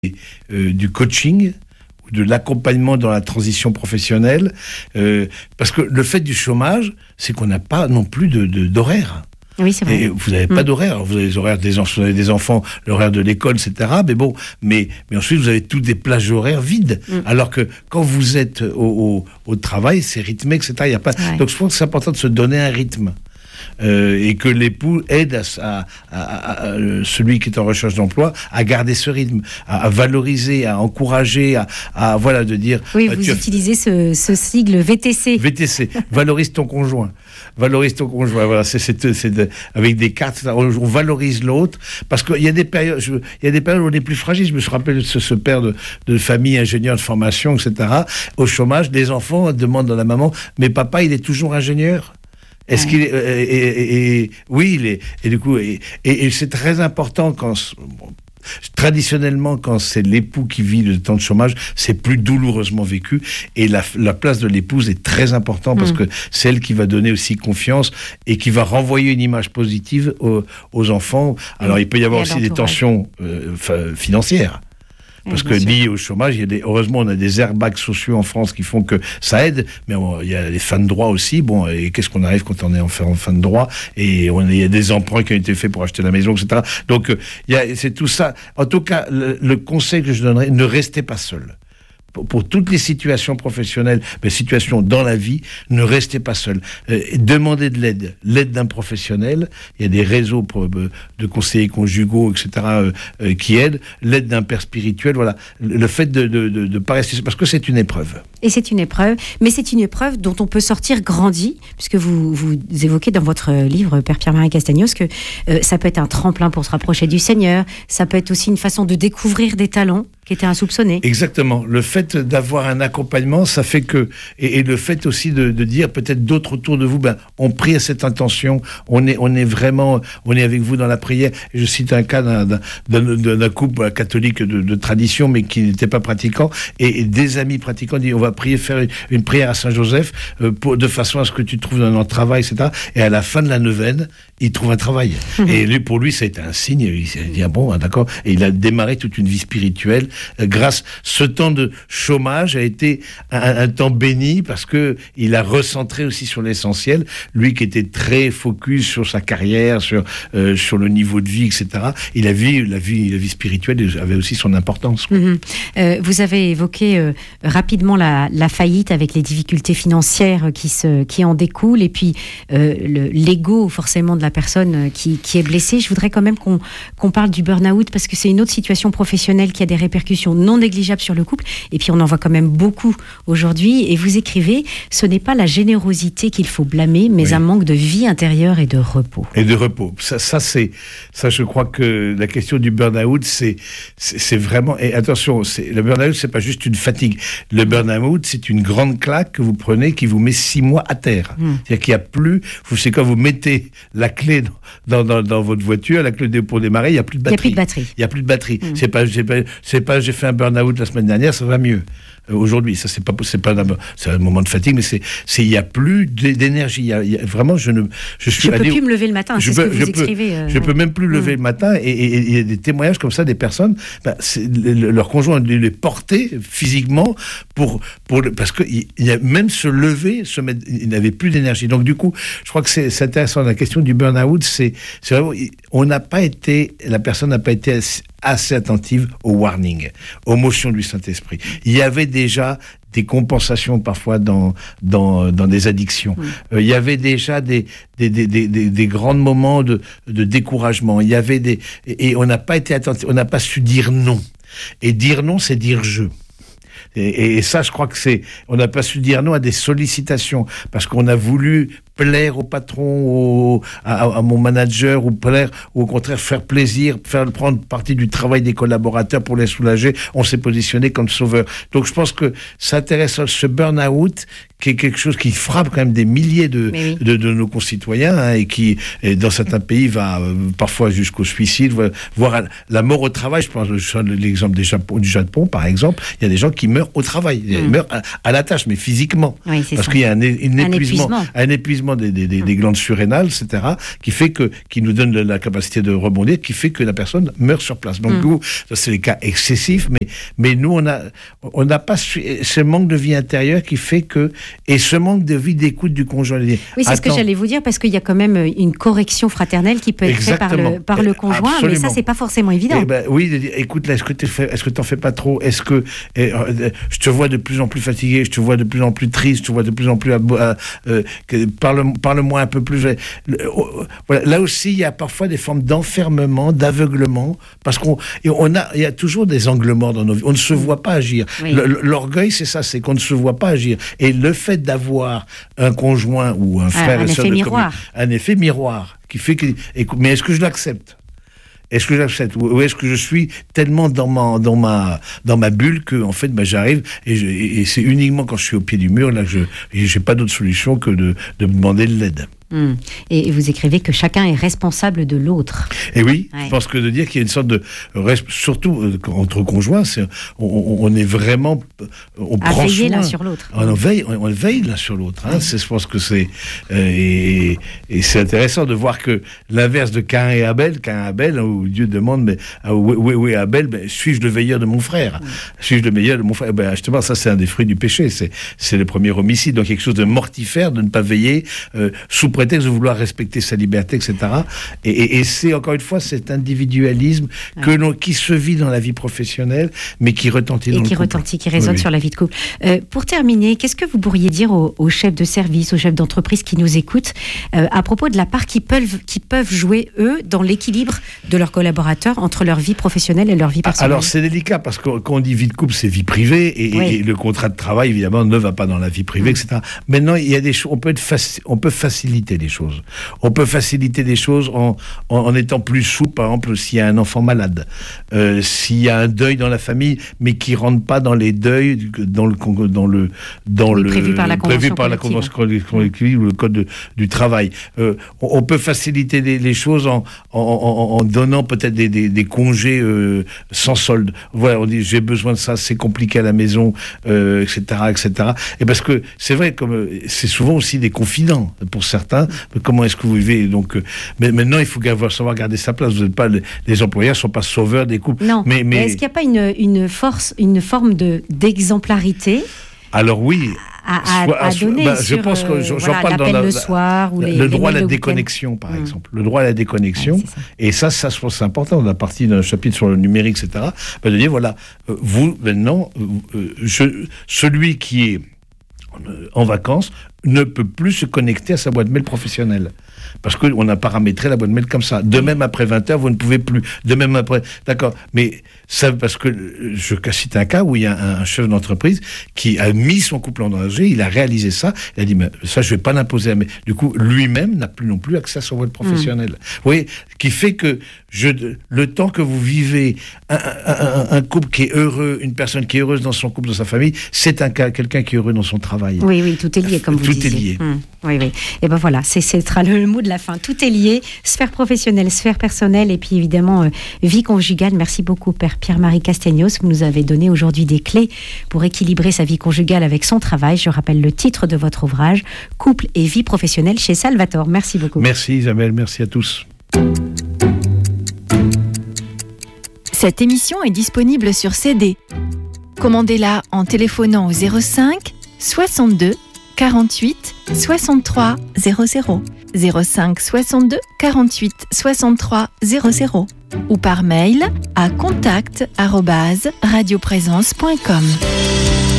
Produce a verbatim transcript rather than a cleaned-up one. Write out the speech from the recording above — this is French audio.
euh, du coaching, de l'accompagnement dans la transition professionnelle, euh, parce que le fait du chômage, c'est qu'on n'a pas non plus de, de, d'horaire. Oui, c'est vrai. Et vous n'avez pas mmh. d'horaire. Alors vous avez les horaires des, en- vous avez des enfants, l'horaire de l'école, et cetera. Mais bon, mais, mais ensuite vous avez toutes des plages horaires vides. Mmh. Alors que quand vous êtes au, au, au travail, c'est rythmé, et cetera. Il y a pas. Ouais. Donc je pense que c'est important de se donner un rythme. Euh, et que l'époux aide à, à, à, à, à celui qui est en recherche d'emploi à garder ce rythme, à, à valoriser, à encourager, à, à voilà, de dire... Oui, euh, vous tu utilisez ce, ce sigle V T C. V T C, valorise ton conjoint. Valorise ton conjoint, voilà, c'est, c'est, c'est de, avec des cartes, on, on valorise l'autre, parce qu'il y a des périodes, je, il y a des périodes où on est plus fragile. Je me rappelle de ce, ce père de, de famille, ingénieur de formation, et cetera. Au chômage, les enfants demandent à la maman, mais papa, il est toujours ingénieur? Est-ce ouais. qu'il est, et, et, et, oui, il est, et du coup, et, et, et c'est très important quand, bon, traditionnellement, quand c'est l'époux qui vit le temps de chômage, c'est plus douloureusement vécu, et la, la place de l'épouse est très importante parce mmh. que c'est elle qui va donner aussi confiance et qui va renvoyer une image positive aux, aux enfants. Alors, mmh. il peut y avoir et aussi des tensions euh, financières. Parce que lié au chômage, il y a des, heureusement, on a des airbags sociaux en France qui font que ça aide, mais on, il y a les fins de droit aussi. Bon, et qu'est-ce qu'on arrive quand on est en fin, en fin de droit? Et on, il y a des emprunts qui ont été faits pour acheter la maison, et cetera. Donc, il y a, c'est tout ça. En tout cas, le, le conseil que je donnerais, ne restez pas seul. Pour, pour toutes les situations professionnelles, mais situations dans la vie, ne restez pas seul. Euh, demandez de l'aide, l'aide d'un professionnel. Il y a des réseaux pour, euh, de conseillers conjugaux, et cetera, euh, euh, qui aident. L'aide d'un père spirituel, voilà. Le, le fait de de, de de pas rester seul, parce que c'est une épreuve. Et c'est une épreuve, mais c'est une épreuve dont on peut sortir grandi, puisque vous vous évoquez dans votre livre, Père Pierre-Marie Castagnos, que euh, ça peut être un tremplin pour se rapprocher du Seigneur. Ça peut être aussi une façon de découvrir des talents qui étaient insoupçonnés. Exactement. Le fait d'avoir un accompagnement, ça fait que... Et, et le fait aussi de, de dire peut-être d'autres autour de vous, ben, on prie à cette intention, on est, on est vraiment... On est avec vous dans la prière. Et je cite un cas d'un, d'un, d'un, d'un couple catholique de, de tradition, mais qui n'était pas pratiquant, et, et des amis pratiquants disent, on va prier, faire une, une prière à Saint-Joseph, euh, pour, de façon à ce que tu trouves un travail, et cetera. Et à la fin de la neuvaine, il trouve un travail. Mmh. Et lui, pour lui, ça a été un signe. Il s'est dit, ah bon, ah, d'accord. Et il a démarré toute une vie spirituelle euh, grâce... Ce temps de chômage a été un, un temps béni parce que il a recentré aussi sur l'essentiel. Lui qui était très focus sur sa carrière, sur, euh, sur le niveau de vie, et cetera. Et la vie, la vie, la vie spirituelle avait aussi son importance. Mmh. Euh, vous avez évoqué euh, rapidement la, la faillite avec les difficultés financières qui, se, qui en découlent et puis euh, le, l'ego forcément de la personne qui, qui est blessée. Je voudrais quand même qu'on, qu'on parle du burn-out parce que c'est une autre situation professionnelle qui a des répercussions non négligeables sur le couple. Et puis on en voit quand même beaucoup aujourd'hui. Et vous écrivez, ce n'est pas la générosité qu'il faut blâmer, mais oui. un manque de vie intérieure et de repos. Et de repos. Ça, ça c'est, ça, je crois que la question du burn-out, c'est, c'est, c'est vraiment. Et attention, c'est, le burn-out, c'est pas juste une fatigue. Le burn-out, c'est une grande claque que vous prenez qui vous met six mois à terre. Mmh. C'est-à-dire qu'il n'y a plus. Vous savez, quand vous mettez la clé dans, dans, dans votre voiture, la clé pour démarrer, il n'y a plus de batterie. Il n'y a plus de batterie. Il n'y a plus de batterie. Mmh. C'est pas, c'est pas, c'est pas, j'ai fait un burn-out la semaine dernière, ça va mieux. Euh, aujourd'hui, ça c'est pas, c'est pas, c'est un moment de fatigue, mais c'est, c'est, il y a plus d'énergie. Il y a, il y a vraiment, je ne, je suis. Je allé, peux plus me lever le matin. C'est ce que vous écrivez. Euh, je peux même plus lever mmh. le matin, et, et, et il y a des témoignages comme ça des personnes. Ben, c'est, le, leur conjoint les porter physiquement pour, pour, parce que il y a même se lever, se mettre, il n'avait plus d'énergie. Donc du coup, je crois que c'est, c'est intéressant. La question du burn-out, c'est, c'est vraiment, on n'a pas été, la personne n'a pas été assez, assez attentive aux warnings, aux motions du Saint-Esprit. Il y avait déjà des compensations parfois dans dans dans des addictions. Oui. Euh, il y avait déjà des des des des des, des grands moments de de découragement. Il y avait des et, et on n'a pas été attentif, on n'a pas su dire non. Et dire non, c'est dire je. Et, et ça, je crois que c'est, on n'a pas su dire non à des sollicitations parce qu'on a voulu plaire au patron, au, à, à mon manager, ou plaire, ou au contraire faire plaisir, faire prendre partie du travail des collaborateurs pour les soulager. On s'est positionné comme sauveur. Donc je pense que ça intéresse ce burn-out qui est quelque chose qui frappe quand même des milliers de, oui. de, de nos concitoyens, hein, et qui, et dans certains pays, va euh, parfois jusqu'au suicide, voire la mort au travail. Je pense l'exemple des Japon, du Japon, par exemple. Il y a des gens qui meurent au travail. Ils mmh. meurent à, à la tâche, mais physiquement. Oui, parce ça. qu'il y a un, un, un épuisement, épuisement. un épuisement développement des, des, des, des glandes surrénales, et cetera, qui fait que, qui nous donne la capacité de rebondir, qui fait que la personne meurt sur place. Donc, mmh. nous, ça, c'est les cas excessifs, mais, mais nous, on a, on n'a pas su, ce manque de vie intérieure qui fait que, et ce manque de vie d'écoute du conjoint. Oui, c'est Attends. ce que j'allais vous dire, parce qu'il y a quand même une correction fraternelle qui peut être Exactement. faite par le, par le conjoint, Absolument. mais ça, c'est pas forcément évident. Eh ben, oui, écoute, là, est-ce que tu est-ce que t'en fais pas trop? Est-ce que eh, euh, je te vois de plus en plus fatigué, je te vois de plus en plus triste, je te vois de plus en plus euh, euh, parle, parle-moi un peu plus. Euh, voilà. Là aussi, il y a parfois des formes d'enfermement, d'aveuglement, parce qu'on et on a, il y a toujours des angles morts dans nos vies. On ne se voit pas agir. Oui. L'orgueil, c'est ça, c'est qu'on ne se voit pas agir. Et le fait d'avoir un conjoint ou un frère ah, un et sœur effet de miroir. Commun, un effet miroir qui fait que. Mais est-ce que je l'accepte? Est-ce que j'accepte ou est-ce que je suis tellement dans ma dans ma dans ma bulle que en fait bah, j'arrive et, je, et c'est uniquement quand je suis au pied du mur là que je j'ai pas d'autre solution que de de me demander de l'aide. Mmh. Et vous écrivez que chacun est responsable de l'autre. Et oui, ouais. je pense que de dire qu'il y a une sorte de surtout euh, entre conjoints, c'est, on, on est vraiment on à prend veiller soin, l'un sur l'autre. On veille, on, on veille l'un sur l'autre. Hein, ouais. c'est, je pense que c'est euh, et, et c'est intéressant de voir que l'inverse de Caïn et Abel, Caïn et Abel, où Dieu demande mais où, où, où est Abel, ben, suis-je le veilleur de mon frère? Ouais. Suis-je le veilleur de mon frère? Ben justement, ça c'est un des fruits du péché. C'est c'est le premier homicide, donc quelque chose de mortifère de ne pas veiller euh, sous prétexte de vouloir respecter sa liberté, et cetera. Et, et, et c'est encore une fois cet individualisme ouais. que l'on, qui se vit dans la vie professionnelle, mais qui retentit et dans qui le couple. retentit, qui résonne oui, oui. sur la vie de couple. Euh, pour terminer, qu'est-ce que vous pourriez dire aux, aux chefs de service, aux chefs d'entreprise qui nous écoutent, euh, à propos de la part qu'ils peuvent, qu'ils peuvent jouer, eux, dans l'équilibre de leurs collaborateurs entre leur vie professionnelle et leur vie personnelle? Alors, c'est délicat, parce que quand on dit vie de couple, c'est vie privée, et, oui. et le contrat de travail, évidemment, ne va pas dans la vie privée, mmh. et cetera. Maintenant, il y a des choses, on peut être faci- on peut faciliter les choses. On peut faciliter des choses en, en, en étant plus souple, par exemple, s'il y a un enfant malade, euh, s'il y a un deuil dans la famille, mais qui rentre pas dans les deuils, dans le, dans le, dans oui, le prévu par la prévu convention par la convention collective ou le code de, du travail. Euh, on, on peut faciliter les, les choses en, en, en, en donnant peut-être des, des, des congés euh, sans solde. Voilà, on dit j'ai besoin de ça, c'est compliqué à la maison, euh, et cetera, et cetera. Et parce que c'est vrai, comme c'est souvent aussi des confidents pour certains. Comment est-ce que vous vivez? Donc, euh, mais maintenant, il faut savoir garder sa place. Vous n'êtes pas les, les employeurs ne sont pas sauveurs des couples. Non. Mais, mais... est-ce qu'il n'y a pas une, une force, une forme de d'exemplarité? Alors oui. À, à, à donner bah, sur, je pense que j'en voilà, parle dans la, le soir ou la, les, le les droit à la le déconnexion, par mmh. exemple. Le droit à la déconnexion. Ouais, ça. Et ça, ça, je pense que c'est important. On a parti d'un chapitre sur le numérique, et cetera. Bah, de dire, voilà, euh, vous, maintenant, euh, je, celui qui est en vacances ne peut plus se connecter à sa boîte mail professionnelle. Parce qu'on a paramétré la boîte mail comme ça. De même, après vingt heures, vous ne pouvez plus. De même, après... D'accord. Mais ça, parce que je cite un cas où il y a un, un chef d'entreprise qui a mis son couple en danger, il a réalisé ça, il a dit, mais ça, je ne vais pas l'imposer. Mais du coup, lui-même n'a plus non plus accès à son boîte professionnelle. Mmh. Vous voyez, qui fait que je, le temps que vous vivez un, un, un couple qui est heureux, une personne qui est heureuse dans son couple, dans sa famille, c'est un cas, quelqu'un qui est heureux dans son travail. Oui, oui, tout est lié, comme vous tout disiez. Tout est lié. Mmh. Oui, oui. Et ben voilà, c'est, ce sera le mot de la fin. Tout est lié, sphère professionnelle, sphère personnelle et puis évidemment euh, vie conjugale. Merci beaucoup, Père Pierre-Marie Castagnos. Vous nous avez donné aujourd'hui des clés pour équilibrer sa vie conjugale avec son travail. Je rappelle le titre de votre ouvrage, Couple et vie professionnelle chez Salvatore. Merci beaucoup. Merci Isabelle, merci à tous. Cette émission est disponible sur C D. Commandez-la en téléphonant au zéro cinq soixante-deux quarante-huit soixante-trois zéro zéro, zéro cinq soixante-deux quarante-huit soixante-trois zéro zéro ou par mail à contact arobase radioprésence point com.